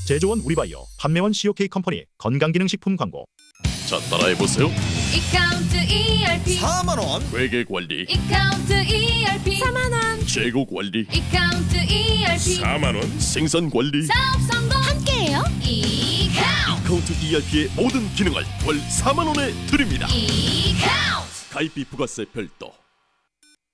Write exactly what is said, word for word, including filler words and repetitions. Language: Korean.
제조원 우리바이오, 판매원 씨오케이 컴퍼니 건강기능식품 광고. 자, 따라해보세요. 이카운트 이알피 사만 원. 회계관리, 이카운트 이알피 사만 원. 재고관리, 이카운트 이알피 사만 원. 생산관리, 사업 성공 함께해요. 이카운트 카운트 이알피의 모든 기능을 월 사만 원에 드립니다. 이카운트 가입비 부가세 별도.